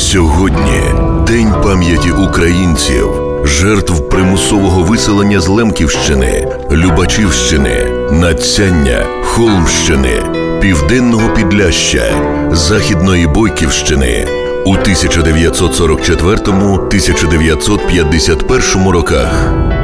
Сьогодні День пам'яті українців, жертв примусового виселення з Лемківщини, Любачівщини, Надсяння, Холмщини, Південного Підляшшя, Західної Бойківщини у 1944-1951 роках.